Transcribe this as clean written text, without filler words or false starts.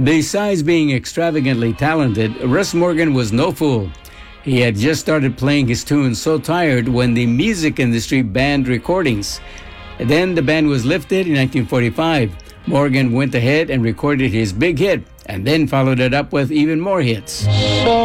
Besides being extravagantly talented, Russ Morgan was no fool. He had just started playing his tunes so tired when the music industry banned recordings. Then the ban was lifted in 1945. Morgan went ahead and recorded his big hit, and then followed it up with even more hits.